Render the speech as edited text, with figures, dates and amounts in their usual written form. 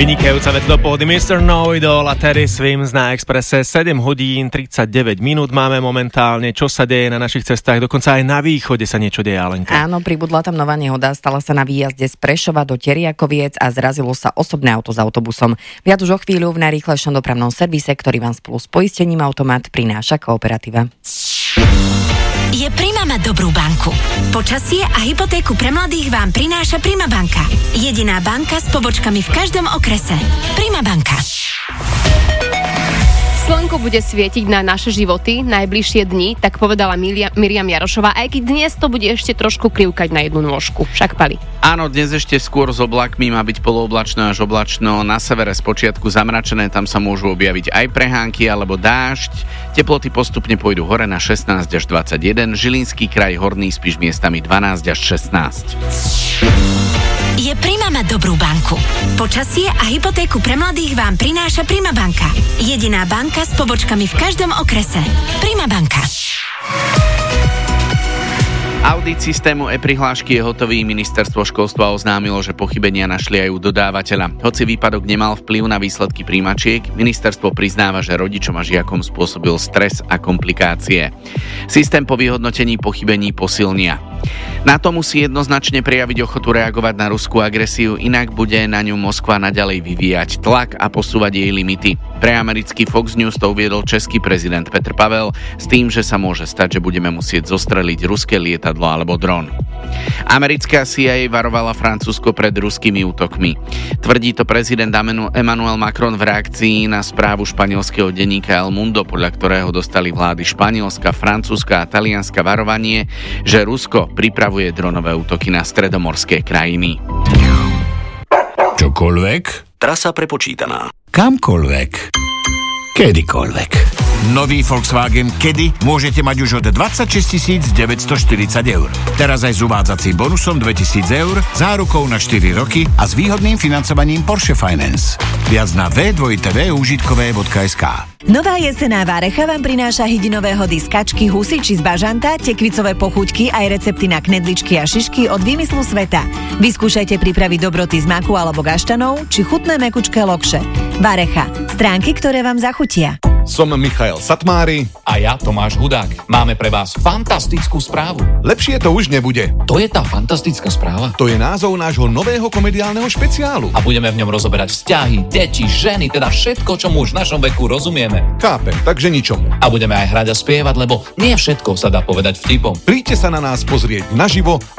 Vynikajúca vec do pódy. Mr. Know-It-All a Terry Swims na Expresse. 7 hodín 39 minút máme momentálne. Čo sa deje na našich cestách? Dokonca aj na východe sa niečo deje, Alenka. Áno, pribudla tam nová nehoda. Stala sa na výjazde z Prešova do Teriakoviec a zrazilo sa osobné auto s autobusom. Viac už o chvíľu v najrýchlejšom dopravnom servise, ktorý vám spolu s poistením Automat prináša Kooperativa. Je Prima mať dobrú banku. Počasie a hypotéku pre mladých vám prináša Prima banka. Jediná banka s pobočkami v každom okrese. Prima banka. Slnko bude svietiť na naše životy najbližšie dni, tak povedala Miriam Jarošová, aj keď dnes to bude ešte trošku krivkať na jednu nôžku. Však Pali. Áno, dnes ešte skôr s oblakmi, má byť polooblačno až oblačno, na severe spočiatku zamračené, tam sa môžu objaviť aj prehánky alebo dážď. Teploty postupne pôjdu hore na 16 až 21, Žilinský kraj, Horný Spiš miestami 12 až 16. Je Prima mať dobrú banku. Počasie a hypotéku pre mladých vám prináša Prima banka. Jediná banka s pobočkami v každom okrese. Prima banka. Audit systému e-prihlášky je hotový. Ministerstvo školstva oznámilo, že pochybenia našli aj u dodávateľa. Hoci výpadok nemal vplyv na výsledky príjmačiek, ministerstvo priznáva, že rodičom a žiakom spôsobil stres a komplikácie. Systém po vyhodnotení pochybení posilnia. NATO musí jednoznačne prejaviť ochotu reagovať na ruskú agresiu, inak bude na ňu Moskva naďalej vyvíjať tlak a posúvať jej limity. Pre americký Fox News to uviedol český prezident Petr Pavel s tým, že sa môže stať, že budeme musieť zostreliť ruské lietadlo alebo dron. Americká CIA varovala Francúzsko pred ruskými útokmi. Tvrdí to prezident Emmanuel Macron v reakcii na správu španielského denníka El Mundo, podľa ktorého dostali vlády Španielska, Francúzska a Talianska varovanie, že Rusko pripravuje dronové útoky na stredomorské krajiny. Čokoľvek? Trasa prepočítaná. Kamkoľvek. Kedykoľvek. Nový Volkswagen Caddy môžete mať už od 26 940 eur. Teraz aj s uvádzacím bonusom 2000 eur, zárukou na 4 roky a s výhodným financovaním Porsche Finance. Viac na v2tvužitkové.sk. Nová jesená várecha vám prináša hydinové hody z kačky, husy či z bažanta, tekvicové pochuťky aj recepty na knedličky a šišky od výmyslu sveta. Vyskúšajte pripraviť dobroty z maku alebo gaštanov či chutné mekučké lokše. Várecha. Stránky, ktoré vám zachutia. Som Michael Satmári. A ja Tomáš Hudák. Máme pre vás fantastickú správu. Lepšie to už nebude. To je tá fantastická správa? To je názov nášho nového komediálneho špeciálu. A budeme v ňom rozoberať vzťahy, deti, ženy, teda všetko, čo mu už v našom veku rozumieme. Chápem, takže ničomu. A budeme aj hrať a spievať, lebo nie všetko sa dá povedať vtipom. Príďte sa na nás pozrieť naživo